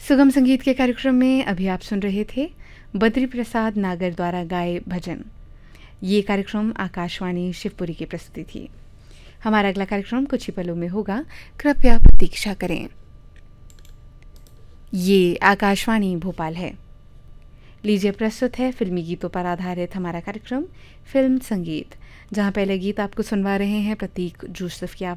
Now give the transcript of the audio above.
सुगम संगीत के कार्यक्रम में अभी आप सुन रहे थे बद्री प्रसाद नागर द्वारा गाए भजन। ये कार्यक्रम आकाशवाणी शिवपुरी की प्रस्तुति थी। हमारा अगला कार्यक्रम कुछ ही पलों में होगा, कृपया प्रतीक्षा करें। ये आकाशवाणी भोपाल है। लीजिए प्रस्तुत है फिल्मी गीतों पर आधारित हमारा कार्यक्रम फिल्म संगीत, जहां पहले गीत आपको सुनवा रहे हैं प्रतीक जोसेफ की